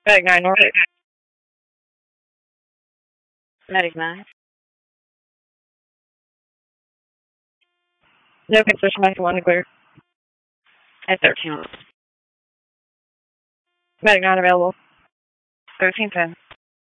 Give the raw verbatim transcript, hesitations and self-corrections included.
Medic nine North. Medic nine. No concession back to one to clear. At thirteen. Medic nine available. thirteen ten.